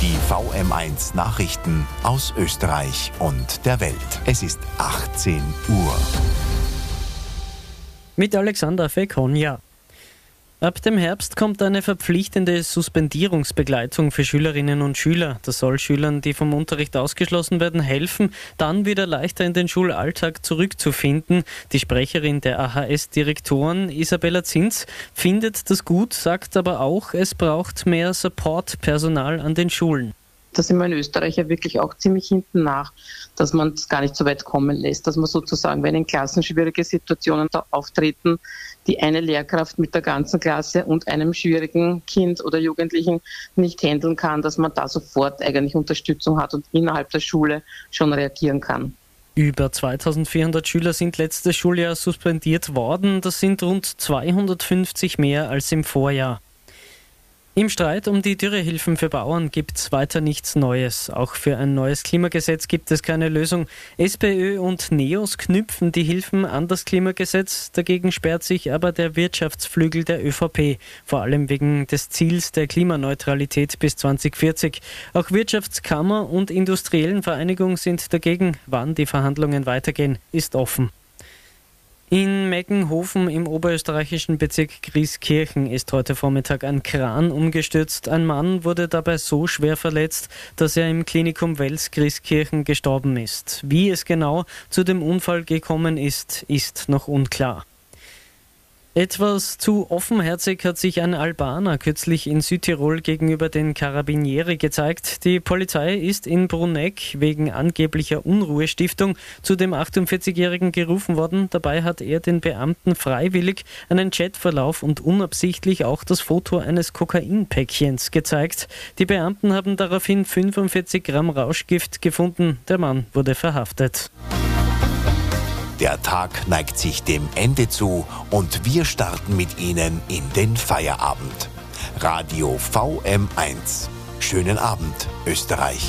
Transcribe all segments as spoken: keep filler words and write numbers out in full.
Die V M eins Nachrichten aus Österreich und der Welt. Es ist achtzehn Uhr. Mit Alexander Fekonja. Ab dem Herbst kommt eine verpflichtende Suspendierungsbegleitung für Schülerinnen und Schüler. Das soll Schülern, die vom Unterricht ausgeschlossen werden, helfen, dann wieder leichter in den Schulalltag zurückzufinden. Die Sprecherin der A H S-Direktoren, Isabella Zins, findet das gut, sagt aber auch, es braucht mehr Supportpersonal an den Schulen. Da sind wir in Österreich ja wirklich auch ziemlich hinten nach, dass man es gar nicht so weit kommen lässt, dass man sozusagen, wenn in Klassen schwierige Situationen da auftreten, die eine Lehrkraft mit der ganzen Klasse und einem schwierigen Kind oder Jugendlichen nicht handeln kann, dass man da sofort eigentlich Unterstützung hat und innerhalb der Schule schon reagieren kann. Über zweitausendvierhundert Schüler sind letztes Schuljahr suspendiert worden. Das sind rund zweihundertfünfzig mehr als im Vorjahr. Im Streit um die Dürrehilfen für Bauern gibt es weiter nichts Neues. Auch für ein neues Klimagesetz gibt es keine Lösung. SPÖ und NEOS knüpfen die Hilfen an das Klimagesetz. Dagegen sperrt sich aber der Wirtschaftsflügel der ÖVP, vor allem wegen des Ziels der Klimaneutralität bis zweitausendvierzig. Auch Wirtschaftskammer und Industriellenvereinigung sind dagegen. Wann die Verhandlungen weitergehen, ist offen. In Meggenhofen im oberösterreichischen Bezirk Grieskirchen ist heute Vormittag ein Kran umgestürzt. Ein Mann wurde dabei so schwer verletzt, dass er im Klinikum Wels Grieskirchen gestorben ist. Wie es genau zu dem Unfall gekommen ist, ist noch unklar. Etwas zu offenherzig hat sich ein Albaner kürzlich in Südtirol gegenüber den Carabinieri gezeigt. Die Polizei ist in Bruneck wegen angeblicher Unruhestiftung zu dem achtundvierzigjährigen gerufen worden. Dabei hat er den Beamten freiwillig einen Chatverlauf und unabsichtlich auch das Foto eines Kokainpäckchens gezeigt. Die Beamten haben daraufhin fünfundvierzig Gramm Rauschgift gefunden. Der Mann wurde verhaftet. Der Tag neigt sich dem Ende zu und wir starten mit Ihnen in den Feierabend. Radio V M eins. Schönen Abend, Österreich.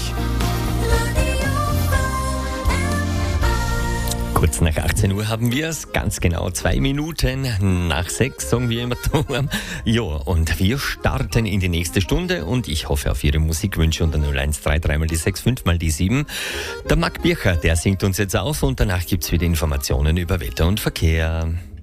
Kurz nach achtzehn Uhr haben wir es, ganz genau zwei Minuten nach sechs, sagen wir immer. Ja, und wir starten in die nächste Stunde und ich hoffe auf Ihre Musikwünsche unter null eins drei drei mal die sechs, fünf mal die sieben. Der Marc Bircher, der singt uns jetzt auf und danach gibt's wieder Informationen über Wetter und Verkehr.